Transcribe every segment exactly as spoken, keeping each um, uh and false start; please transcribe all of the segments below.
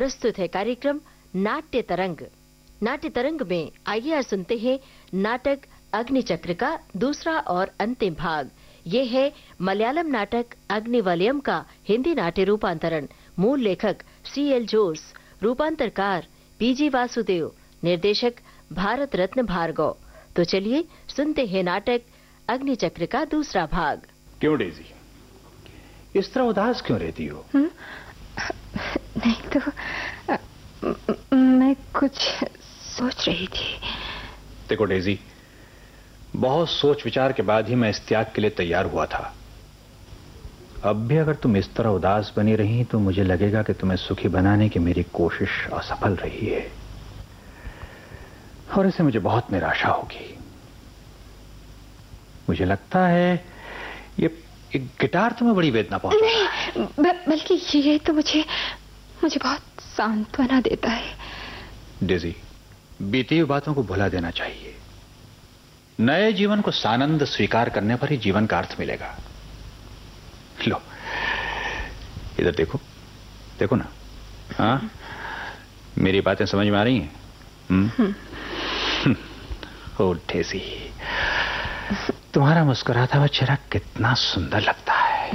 प्रस्तुत है कार्यक्रम नाट्य तरंग। नाट्य तरंग में आइए आज सुनते हैं नाटक अग्निचक्र का दूसरा और अंतिम भाग। ये है मलयालम नाटक अग्निवलयम का हिंदी नाट्य रूपांतरण। मूल लेखक सी एल जोस, रूपांतरकार पीजी वासुदेव, निर्देशक भारत रत्न भार्गव। तो चलिए सुनते हैं नाटक अग्निचक्र का दूसरा भाग। क्यों डेजी, इस तरह उदास क्यों रहती हो? हुँ? नहीं तो मैं कुछ सोच रही थी। देखो डेजी, बहुत सोच विचार के बाद ही मैं इस त्याग के लिए तैयार हुआ था। अब भी अगर तुम इस तरह उदास बनी रही तो मुझे लगेगा कि तुम्हें सुखी बनाने की मेरी कोशिश असफल रही है और इससे मुझे बहुत निराशा होगी। मुझे लगता है ये एक गिटार तुम्हें बड़ी वेदना पहुंचा रहा है। नहीं, बल्कि ये तो मुझे मुझे बहुत सांत्वना देता है। डेजी, बीती हुई बातों को भुला देना चाहिए। नए जीवन को सानंद स्वीकार करने पर ही जीवन का अर्थ मिलेगा। लो, इधर देखो, देखो ना। हाँ, मेरी बातें समझ में आ रही हैं? हम्म? ओ डेजी, तुम्हारा मुस्कुराता हुआ चेहरा कितना सुंदर लगता है।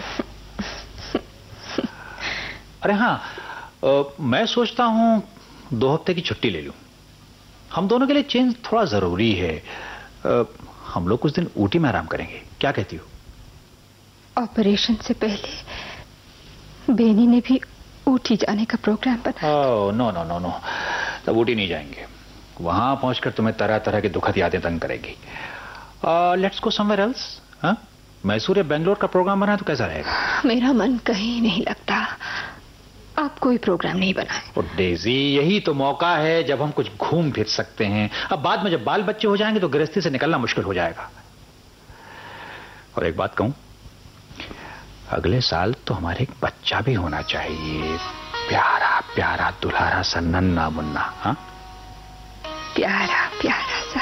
अरे हाँ, आ, मैं सोचता हूं दो हफ्ते की छुट्टी ले लूं। हम दोनों के लिए चेंज थोड़ा जरूरी है। आ, हम लोग कुछ दिन ऊटी में आराम करेंगे, क्या कहती हो? ऑपरेशन से पहले बेनी ने भी ऊटी जाने का प्रोग्राम बनाया। Oh no no no no, तब ऊटी नहीं जाएंगे। वहां पहुंचकर तुम्हें तरह तरह की दुखद यादें तंग करेगी। Let's go somewhere else. हाँ, मैसूर या बेंगलोर का प्रोग्राम बना तो कैसा रहेगा? मेरा मन कहीं नहीं लगता। आप कोई प्रोग्राम नहीं बनाए। और डेजी, यही तो मौका है जब हम कुछ घूम फिर सकते हैं। अब बाद में जब बाल बच्चे हो जाएंगे तो गृहस्थी से निकलना मुश्किल हो जाएगा। और एक बात कहूं, अगले साल तो हमारे एक बच्चा भी होना चाहिए। प्यारा प्यारा दुल्हारा सा नन्ना मुन्ना। हाँ, प्यारा प्यारा सा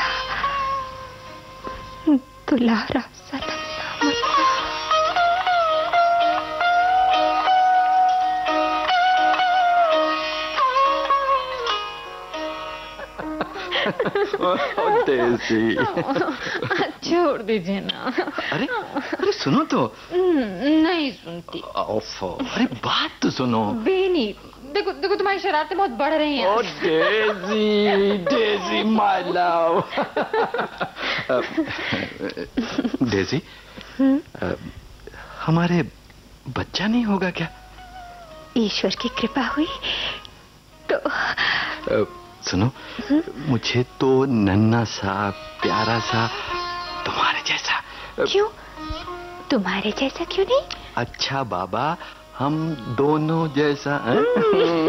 दुल्हारा सा नन्ना मुन्ना। डेजी, छोड़ दीजिए ना। अरे अरे सुनो तो। नहीं सुनती। ओफो, अरे बात तो सुनो। बेनी, देखो देखो तुम्हारी शरारतें बहुत बढ़ रही हैं। ओ Daisy, Daisy my love. Daisy, हमारे बच्चा नहीं होगा क्या? ईश्वर की कृपा हुई तो। आ, सुनो, मुझे तो नन्ना सा प्यारा सा तुम्हारे जैसा। क्यों? तुम्हारे जैसा क्यों नहीं? अच्छा बाबा, हम दोनों जैसा।